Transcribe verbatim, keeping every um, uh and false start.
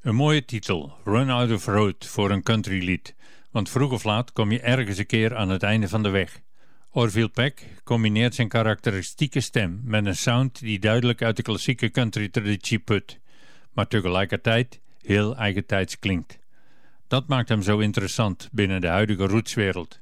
Een mooie titel, Run Out of Road, voor een countrylied, want vroeg of laat kom je ergens een keer aan het einde van de weg. Orville Peck combineert zijn karakteristieke stem met een sound die duidelijk uit de klassieke country traditie put, maar tegelijkertijd heel eigentijds klinkt. Dat maakt hem zo interessant binnen de huidige rootswereld.